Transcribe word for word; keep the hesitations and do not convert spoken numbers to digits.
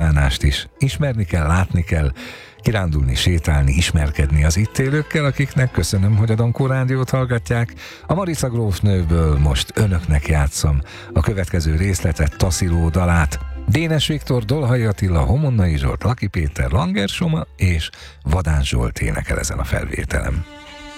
utánást is. Ismerni kell, látni kell, kirándulni, sétálni, ismerkedni az itt élőkkel, akiknek köszönöm, hogy a Dankó Rádiót hallgatják. A Marica grófnőből most önöknek játszom a következő részletet, Tasziló dalát. Dénes Viktor, Dolhai Attila, Homonnai Zsolt, Laki Péter, Langer Soma és Vadán Zsolt énekel ezen a felvételem.